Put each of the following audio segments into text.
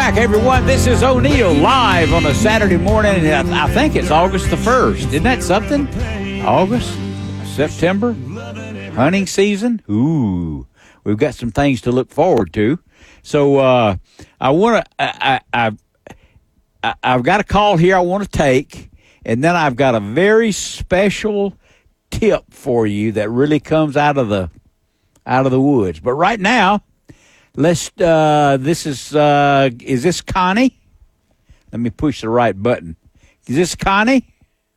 back, everyone. This is O'Neill live on a Saturday morning. And I think it's August the 1st. Isn't that something? August, September, hunting season. Ooh, we've got some things to look forward to. So I want to. I've got a call here I want to take, and then I've got a very special tip for you that really comes out of the woods. But right now, let's. This is this Connie? Let me push the right button. Is this Connie?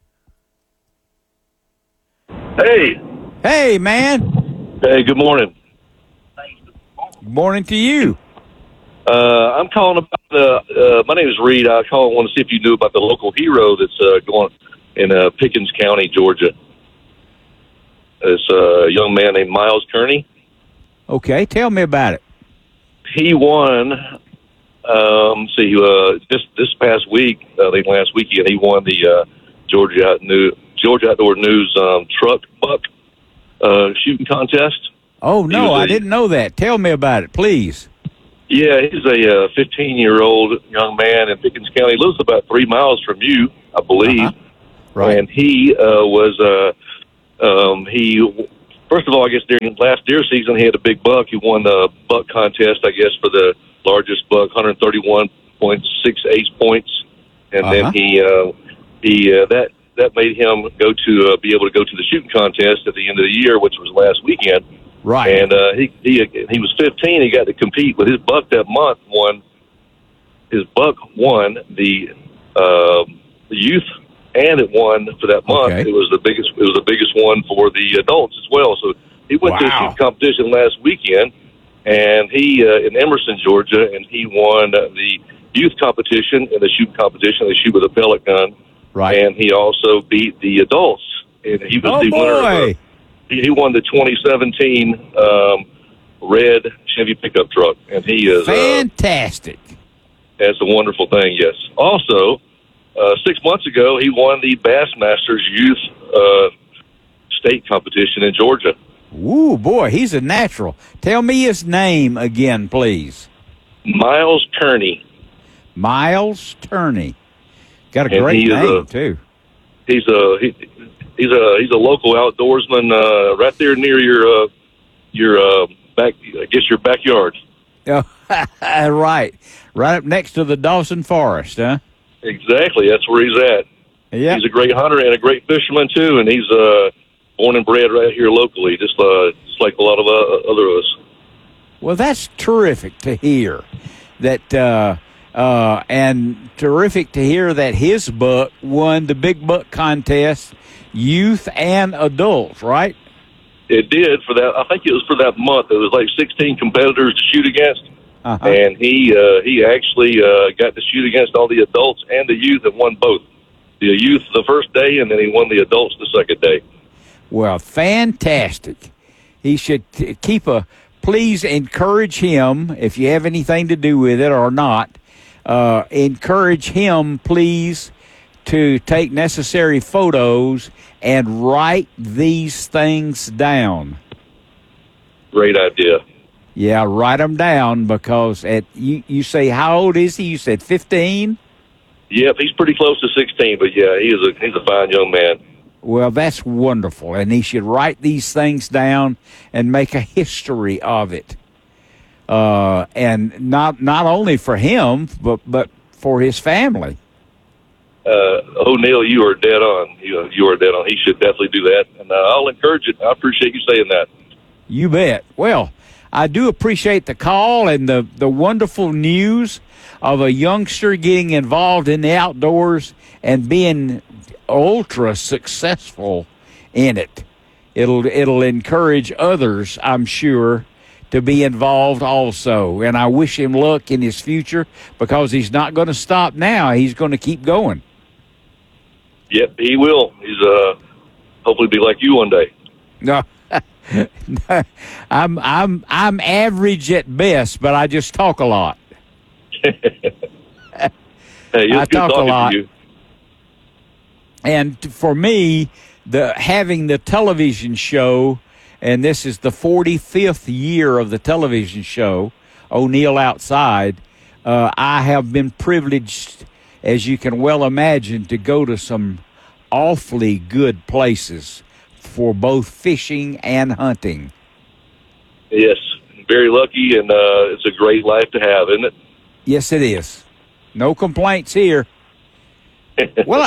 Hey, man. Hey, good morning. Good morning to you. I'm calling about my name is Reed. I want to see if you knew about the local hero that's going in Pickens County, Georgia. It's a young man named Miles Kearney. Okay, tell me about it. He won. This past week, I think last weekend, he won the Georgia Outdoor News truck buck shooting contest. Oh no, I didn't know that. Tell me about it, please. Yeah, he's a 15-year-old young man in Pickens County. He lives about 3 miles from you, I believe. Uh-huh. Right. And he first of all, I guess during last deer season, he had a big buck. He won the buck contest, I guess, for the largest buck, 131.68 points. And then that made him go to be able to go to the shooting contest at the end of the year, which was last weekend. Right. And he was 15. He got to compete with his buck that month. His buck won the youth, and it won for that month. Okay. It was the biggest one for the adults as well. So he went to a shooting competition last weekend, and he in Emerson, Georgia, and he won the youth competition and the shooting competition. They shoot with a pellet gun. Right. And he also beat the adults, and he was the winner. He won the 2017 red Chevy pickup truck, and he is fantastic. That's a wonderful thing. Yes. Also, 6 months ago, he won the Bassmasters Youth State competition in Georgia. Ooh, boy, he's a natural. Tell me his name again, please. Miles Kearney. Miles Kearney. Got a great name too. He's a local outdoorsman right there near your back. I guess your backyard. Oh, right up next to the Dawson Forest, huh? Exactly. That's where he's at. Yeah. He's a great hunter and a great fisherman too, and he's born and bred right here locally, just like a lot of other of us. Well, that's terrific to hear. That. And terrific to hear that his buck won the big buck contest, youth and adults, right? It did for that. I think it was for that month. It was like 16 competitors to shoot against, and he actually got to shoot against all the adults and the youth and won both. The youth the first day, and then he won the adults the second day. Well, fantastic. He should please encourage him, if you have anything to do with it or not, encourage him, please, to take necessary photos and write these things down. Great idea. Yeah, write them down because you say, how old is he? You said 15? Yep, he's pretty close to 16, but yeah, he's a fine young man. Well, that's wonderful, and he should write these things down and make a history of it. And not only for him, but for his family. O'Neill, you are dead on. You are dead on. He should definitely do that, and I'll encourage it. I appreciate you saying that. You bet. Well, I do appreciate the call and the wonderful news of a youngster getting involved in the outdoors and being ultra successful in it. It'll encourage others, I'm sure, to be involved also. And I wish him luck in his future because he's not going to stop now. He's going to keep going. Yep, he will. He's hopefully be like you one day. No, I'm average at best, but I just talk a lot. Hey, I talk a lot. To you. And for me, having the television show, and this is the 45th year of the television show, O'Neill Outside, I have been privileged, as you can well imagine, to go to some awfully good places for both fishing and hunting. Yes, very lucky, and it's a great life to have, isn't it? Yes, it is. No complaints here. Well,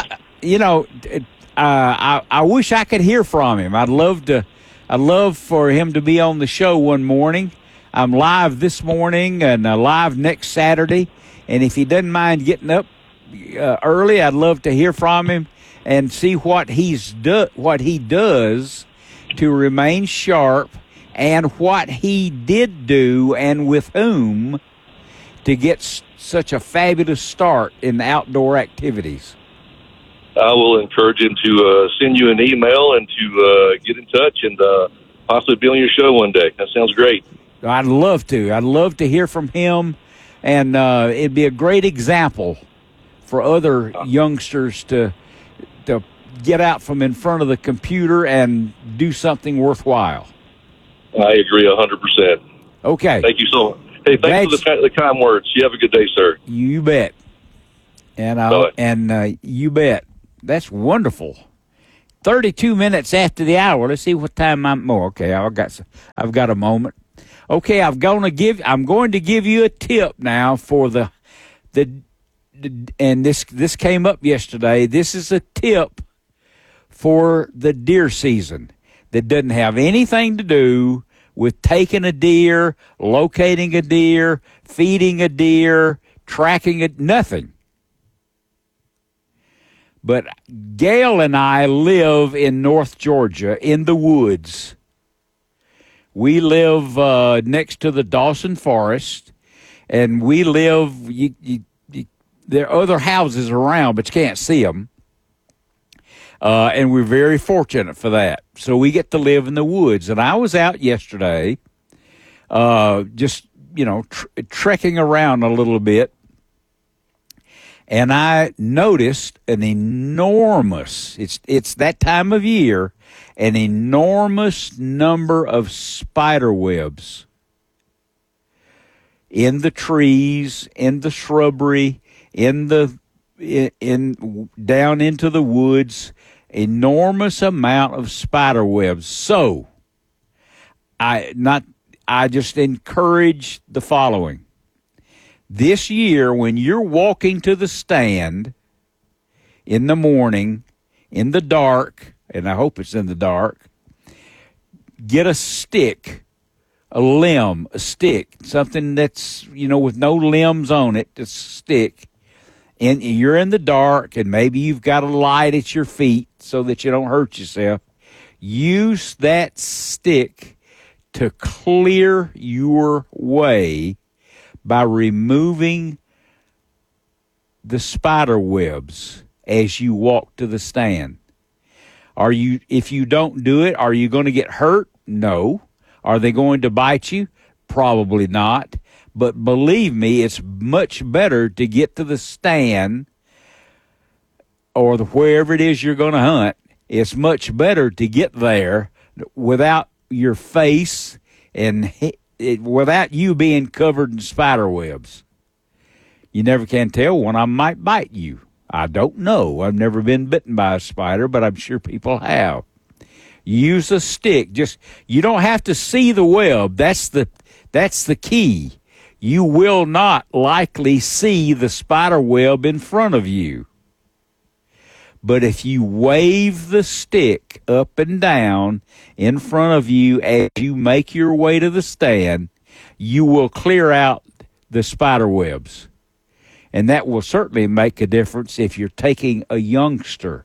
I wish I could hear from him. I'd love for him to be on the show one morning. I'm live this morning and live next Saturday. And if he doesn't mind getting up early, I'd love to hear from him and see what he does to remain sharp, and what he did do and with whom to get such a fabulous start in outdoor activities. I will encourage him to send you an email and to get in touch and possibly be on your show one day. That sounds great. I'd love to. I'd love to hear from him, and it'd be a great example for other youngsters to get out from in front of the computer and do something worthwhile. I agree 100%. Okay. Thank you so much. Hey, thanks for the kind words. You have a good day, sir. You bet. And you bet. That's wonderful. 32 minutes after the hour. Let's see what time I'm. Oh, okay. I've got a moment. Okay, I'm going to give you a tip now for the and this came up yesterday. This is a tip for the deer season that doesn't have anything to do with taking a deer, locating a deer, feeding a deer, tracking it, nothing. But Gail and I live in North Georgia in the woods. We live next to the Dawson Forest, and we live, there are other houses around, but you can't see them. And we're very fortunate for that. So we get to live in the woods. And I was out yesterday, just, trekking around a little bit. And I noticed an enormous, it's that time of year, an enormous number of spider webs in the trees, in the shrubbery, down into the woods. Enormous amount of spider webs. So I just encourage the following. This year, when you're walking to the stand in the morning, in the dark, and I hope it's in the dark, get a stick, a limb, a stick, something that's, with no limbs on it, just a stick. And you're in the dark, and maybe you've got a light at your feet so that you don't hurt yourself. Use that stick to clear your way by removing the spider webs as you walk to the stand. If you don't do it, are you going to get hurt? No. Are they going to bite you? Probably not. But believe me, it's much better to get to the stand or wherever it is you're going to hunt. It's much better to get there without your face and without you being covered in spider webs. You never can tell when I might bite you. I don't know. I've never been bitten by a spider, but I'm sure people have. Use a stick. You don't have to see the web. That's the key. You will not likely see the spider web in front of you. But if you wave the stick up and down in front of you as you make your way to the stand, you will clear out the spider webs. And that will certainly make a difference if you're taking a youngster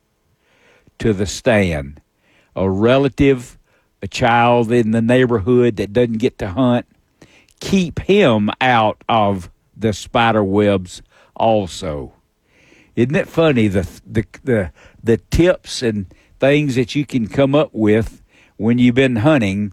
to the stand, a relative, a child in the neighborhood that doesn't get to hunt. Keep him out of the spider webs also. Isn't it funny, the tips and things that you can come up with when you've been hunting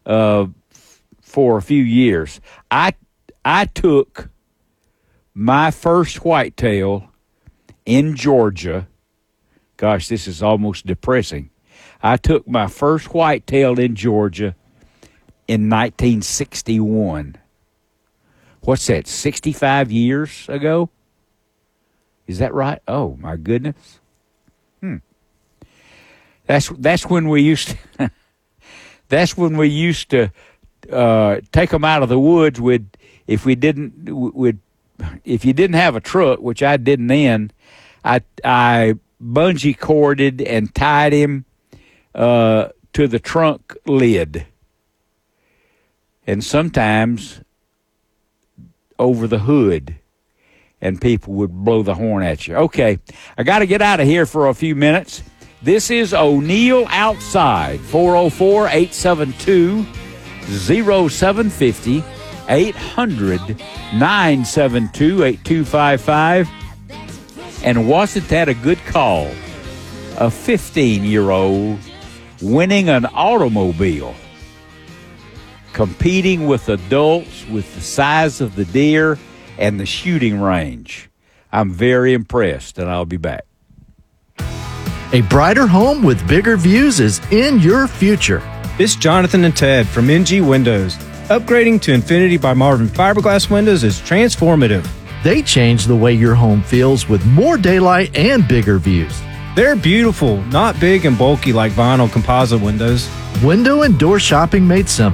for a few years? I took my first whitetail in Georgia. Gosh, this is almost depressing. I took my first whitetail in Georgia in 1961. what's that, 65 years ago? Is that right? Oh, my goodness. That's when we used to, that's when we used to take them out of the woods if you didn't have a truck, which I didn't then, I bungee corded and tied him to the trunk lid. And sometimes over the hood, and people would blow the horn at you. Okay, I got to get out of here for a few minutes. This is O'Neill Outside, 404-872-0750, 800-972-8255. And wasn't that a good call? A 15-year-old winning an automobile, competing with adults with the size of the deer and the shooting range. I'm very impressed, and I'll be back. A brighter home with bigger views is in your future. It's Jonathan and Ted from NG Windows. Upgrading to Infinity by Marvin fiberglass windows is transformative. They change the way your home feels with more daylight and bigger views. They're beautiful, not big and bulky like vinyl composite windows. Window and door shopping made simple.